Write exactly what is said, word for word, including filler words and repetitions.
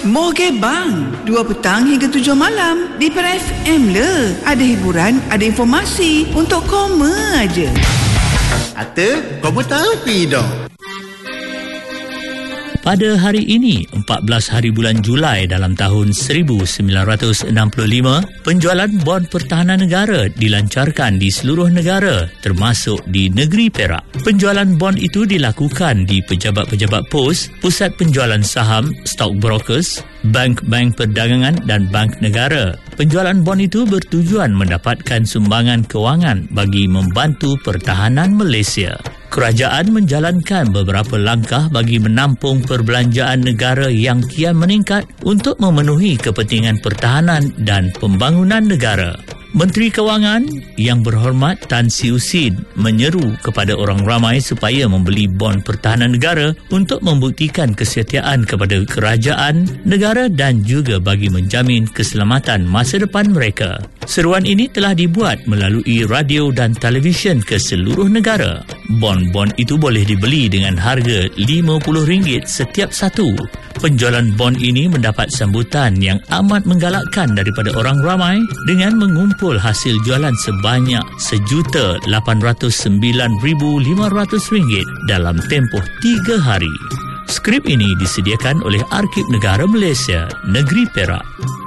Moge bang, dua petang hingga tujuh malam di Pera F M le. Ada hiburan, ada informasi untuk koma aja. Ata, kau tahu dah. Pada hari ini, empat belas hari bulan Julai dalam tahun seribu sembilan ratus enam puluh lima, penjualan bon pertahanan negara dilancarkan di seluruh negara, termasuk di negeri Perak. Penjualan bon itu dilakukan di pejabat-pejabat pos, pusat penjualan saham, stockbrokers, bank-bank perdagangan dan bank negara. Penjualan bon itu bertujuan mendapatkan sumbangan kewangan bagi membantu pertahanan Malaysia. Kerajaan menjalankan beberapa langkah bagi menampung perbelanjaan negara yang kian meningkat untuk memenuhi kepentingan pertahanan dan pembangunan negara. Menteri Kewangan Yang Berhormat Tan Siew Sin menyeru kepada orang ramai supaya membeli bon pertahanan negara untuk membuktikan kesetiaan kepada kerajaan, negara dan juga bagi menjamin keselamatan masa depan mereka. Seruan ini telah dibuat melalui radio dan televisyen ke seluruh negara. Bon-bon itu boleh dibeli dengan harga lima puluh ringgit setiap satu. Penjualan bon ini mendapat sambutan yang amat menggalakkan daripada orang ramai dengan mengumpul hasil jualan sebanyak sejuta lapan ratus sembilan ribu lima ratus ringgit dalam tempoh tiga hari. Skrip ini disediakan oleh Arkib Negara Malaysia, Negeri Perak.